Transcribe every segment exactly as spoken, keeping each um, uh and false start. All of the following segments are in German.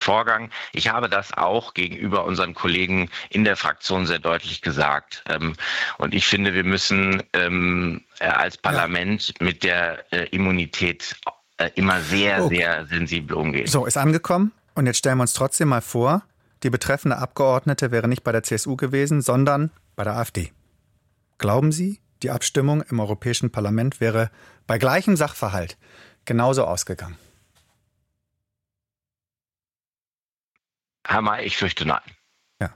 Vorgang. Ich habe das auch gegenüber unseren Kollegen in der Fraktion sehr deutlich gesagt. Ähm, und ich finde, wir müssen ähm, als Parlament ja. mit der äh, Immunität äh, immer sehr, okay. sehr sensibel umgehen. So, ist angekommen. Und jetzt stellen wir uns trotzdem mal vor, die betreffende Abgeordnete wäre nicht bei der C S U gewesen, sondern bei der AfD. Glauben Sie, die Abstimmung im Europäischen Parlament wäre bei gleichem Sachverhalt genauso ausgegangen? Herr May, ich fürchte nein. Ja.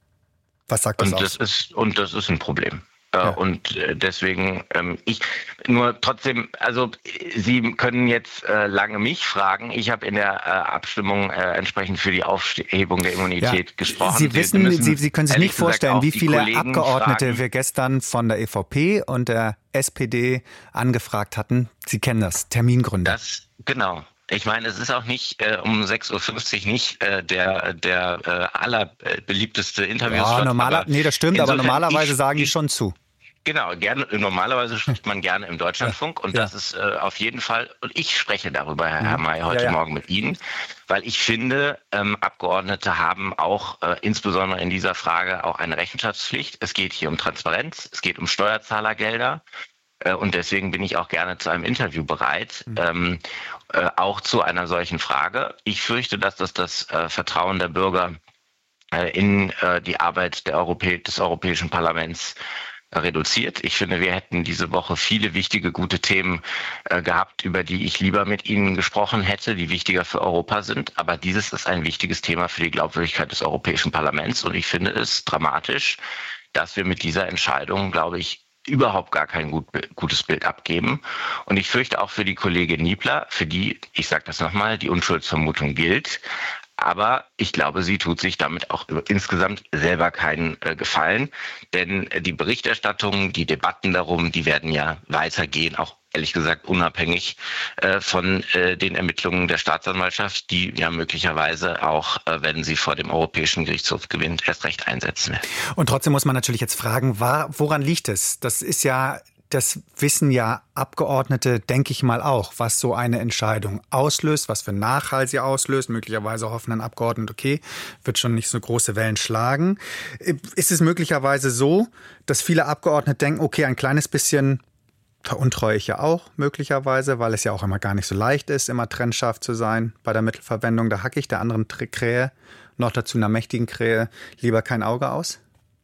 Was sagt das und aus? Das ist, und das ist ein Problem. Ja. Und deswegen, ähm, ich, nur trotzdem, also Sie können jetzt äh, lange mich fragen. Ich habe in der äh, Abstimmung äh, entsprechend für die Aufhebung der Immunität ja. gesprochen. Sie wissen, Sie, Sie, Sie können sich nicht vorstellen, wie viele Kollegen Abgeordnete fragen. wir gestern von der E V P und der S P D angefragt hatten. Sie kennen das, Termingründe. Das, genau. Ich meine, es ist auch nicht äh, um sechs Uhr fünfzig nicht äh, der, der äh, allerbeliebteste Interviewslot. Ja, normaler, nee, das stimmt, aber normalerweise ich, sagen die schon zu. Genau, gerne, normalerweise spricht man gerne im Deutschlandfunk und ja. das ist äh, auf jeden Fall, und ich spreche darüber, Herr, Herr May, heute ja, ja. Morgen mit Ihnen, weil ich finde, ähm, Abgeordnete haben auch äh, insbesondere in dieser Frage auch eine Rechenschaftspflicht. Es geht hier um Transparenz, es geht um Steuerzahlergelder. Und deswegen bin ich auch gerne zu einem Interview bereit, mhm. ähm, äh, auch zu einer solchen Frage. Ich fürchte, dass das das äh, Vertrauen der Bürger äh, in äh, die Arbeit der Europä- des Europäischen Parlaments äh, reduziert. Ich finde, wir hätten diese Woche viele wichtige, gute Themen äh, gehabt, über die ich lieber mit Ihnen gesprochen hätte, die wichtiger für Europa sind. Aber dieses ist ein wichtiges Thema für die Glaubwürdigkeit des Europäischen Parlaments. Und ich finde es dramatisch, dass wir mit dieser Entscheidung, glaube ich, überhaupt gar kein gut, gutes Bild abgeben. Und ich fürchte auch für die Kollegin Niebler, für die, ich sage das nochmal, die Unschuldsvermutung gilt. Aber ich glaube, sie tut sich damit auch insgesamt selber keinen äh, Gefallen. Denn äh, die Berichterstattung, die Debatten darum, die werden ja weitergehen, auch ehrlich gesagt unabhängig äh, von äh, den Ermittlungen der Staatsanwaltschaft, die ja möglicherweise auch, äh, wenn sie vor dem Europäischen Gerichtshof gewinnt, erst recht einsetzen werden. Und trotzdem muss man natürlich jetzt fragen, woran liegt es? Das ist ja... Das wissen ja Abgeordnete, denke ich mal auch, was so eine Entscheidung auslöst, was für Nachhall sie auslöst. Möglicherweise hoffen dann Abgeordnete, okay, wird schon nicht so große Wellen schlagen. Ist es möglicherweise so, dass viele Abgeordnete denken, okay, ein kleines bisschen veruntreue ich ja auch möglicherweise, weil es ja auch immer gar nicht so leicht ist, immer trennscharf zu sein bei der Mittelverwendung. Da hacke ich der anderen Krähe, noch dazu einer mächtigen Krähe, lieber kein Auge aus?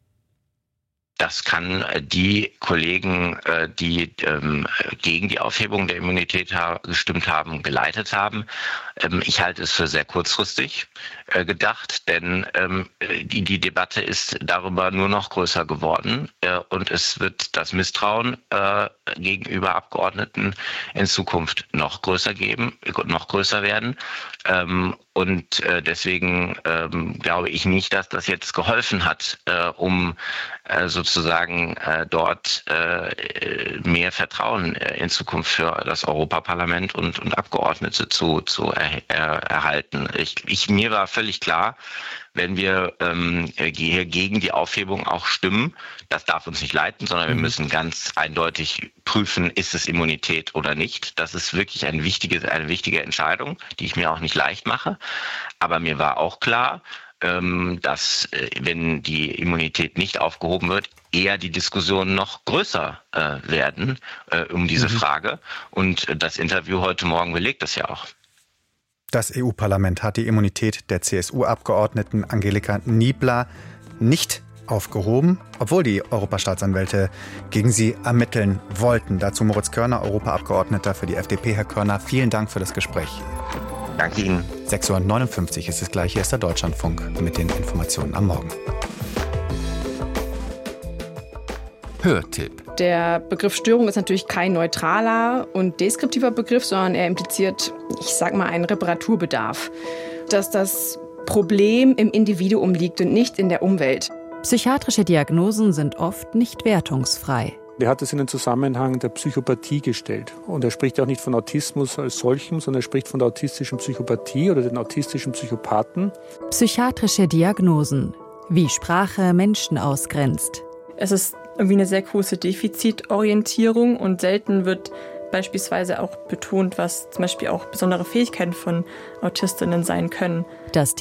Das kann die Kollegen, die ähm, gegen die Aufhebung der Immunität ha- gestimmt haben, geleitet haben. Ähm, ich halte es für sehr kurzfristig äh, gedacht, denn ähm, die, die Debatte ist darüber nur noch größer geworden äh, und es wird das Misstrauen äh, gegenüber Abgeordneten in Zukunft noch größer geben, noch größer werden. Ähm, und äh, deswegen ähm, glaube ich nicht, dass das jetzt geholfen hat, äh, um äh, sozusagen äh, dort äh, mehr Vertrauen äh, in Zukunft für das Europaparlament und, und Abgeordnete zu, zu er, er, erhalten. Ich, ich, mir war völlig klar, wenn wir ähm, hier gegen die Aufhebung auch stimmen, das darf uns nicht leiten, sondern wir müssen ganz eindeutig prüfen, ist es Immunität oder nicht. Das ist wirklich eine wichtige, eine wichtige Entscheidung, die ich mir auch nicht leicht mache. Aber mir war auch klar, ähm, dass äh, wenn die Immunität nicht aufgehoben wird, eher die Diskussionen noch größer äh, werden äh, um diese mhm. Frage. Und äh, das Interview heute Morgen belegt das ja auch. Das E U-Parlament hat die Immunität der C S U-Abgeordneten Angelika Niebler nicht aufgehoben, obwohl die Europastaatsanwälte gegen sie ermitteln wollten. Dazu Moritz Körner, Europaabgeordneter für die F D P. Herr Körner, vielen Dank für das Gespräch. Danke Ihnen. sechs Uhr neunundfünfzig ist es gleich. Hier ist der Deutschlandfunk mit den Informationen am Morgen. Hörtipp. Der Begriff Störung ist natürlich kein neutraler und deskriptiver Begriff, sondern er impliziert, ich sag mal, einen Reparaturbedarf. Dass das Problem im Individuum liegt und nicht in der Umwelt. Psychiatrische Diagnosen sind oft nicht wertungsfrei. Er hat es in den Zusammenhang der Psychopathie gestellt. Und er spricht auch nicht von Autismus als solchem, sondern er spricht von der autistischen Psychopathie oder den autistischen Psychopathen. Psychiatrische Diagnosen. Wie Sprache Menschen ausgrenzt. Es ist irgendwie eine sehr große Defizitorientierung und selten wird beispielsweise auch betont, was zum Beispiel auch besondere Fähigkeiten von Autistinnen sein können. Das